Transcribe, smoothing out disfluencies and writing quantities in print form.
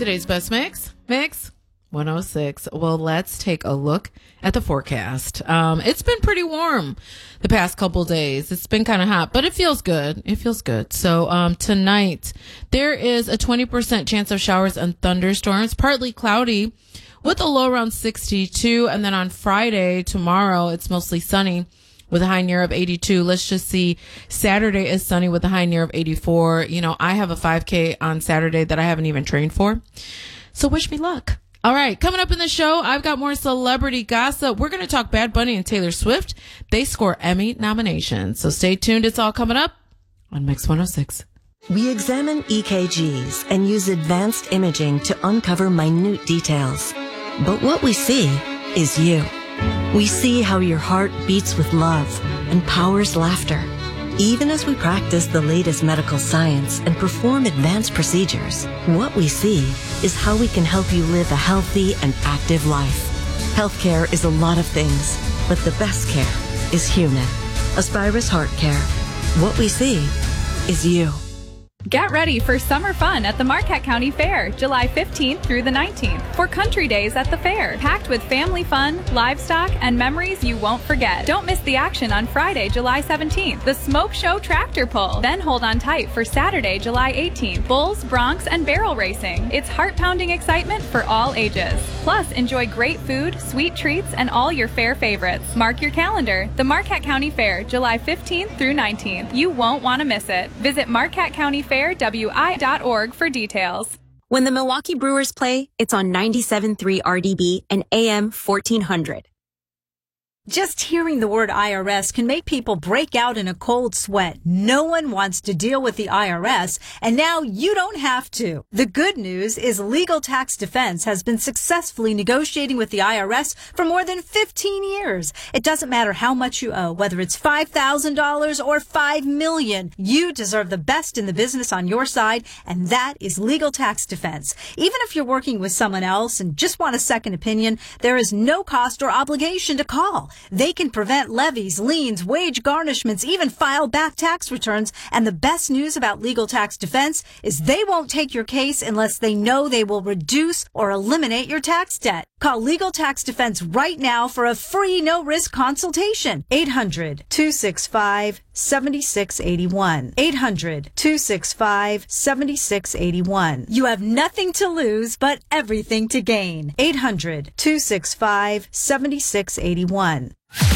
Today's best mix 106. Well, let's take a look at the forecast. It's been pretty warm the past couple days. It's been kind of hot, but it feels good. So, tonight there is a 20% chance of showers and thunderstorms, partly cloudy with a low around 62. And then on Friday, tomorrow, it's mostly sunny with a high near of 82. Let's just see. Saturday is sunny with a high near of 84. You know, I have a 5K on Saturday that I haven't even trained for. So wish me luck. All right. Coming up in the show, I've got more celebrity gossip. We're going to talk Bad Bunny and Taylor Swift. They score Emmy nominations. So stay tuned. It's all coming up on Mix 106. We examine EKGs and use advanced imaging to uncover minute details. But what we see is you. We see how your heart beats with love and powers laughter. Even as we practice the latest medical science and perform advanced procedures, what we see is how we can help you live a healthy and active life. Healthcare is a lot of things, but the best care is human. Aspirus Heart Care. What we see is you. Get ready for summer fun at the Marquette County Fair, July 15th through the 19th, for Country Days at the fair, packed with family fun, livestock, and memories you won't forget. Don't miss the action on Friday, July 17th, the Smoke Show Tractor Pull. Then hold on tight for Saturday, July 18th, Bulls, Broncs, and Barrel Racing. It's heart-pounding excitement for all ages. Plus, enjoy great food, sweet treats, and all your fair favorites. Mark your calendar. The Marquette County Fair, July 15th through 19th. You won't want to miss it. Visit MarquetteCountyFairWI.org for details. When the Milwaukee Brewers play, it's on 97.3 RDB and AM 1400. Just hearing the word IRS can make people break out in a cold sweat. No one wants to deal with the IRS, and now you don't have to. The good news is Legal Tax Defense has been successfully negotiating with the IRS for more than 15 years. It doesn't matter how much you owe, whether it's $5,000 or $5 million. You deserve the best in the business on your side, and that is Legal Tax Defense. Even if you're working with someone else and just want a second opinion, there is no cost or obligation to call. They can prevent levies, liens, wage garnishments, even file back tax returns. And the best news about Legal Tax Defense is they won't take your case unless they know they will reduce or eliminate your tax debt. Call Legal Tax Defense right now for a free no-risk consultation. 800-265-7681. 800-265-7681. You have nothing to lose but everything to gain. 800-265-7681.